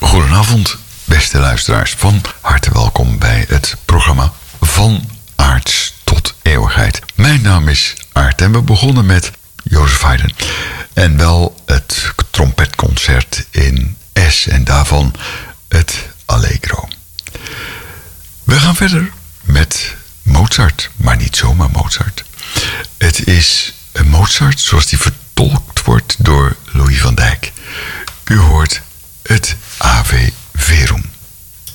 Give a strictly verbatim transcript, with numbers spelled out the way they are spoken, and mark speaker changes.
Speaker 1: Goedenavond, beste luisteraars. Van harte welkom bij het programma Van Aarts tot Eeuwigheid. Mijn naam is Aart en we begonnen met Joseph Haydn. En wel het trompetconcert in Es en daarvan het Allegro. We gaan verder met Mozart, maar niet zomaar Mozart. Het is een Mozart zoals die vertolkt wordt door Louis van Dijk. U hoort het Ave Verum.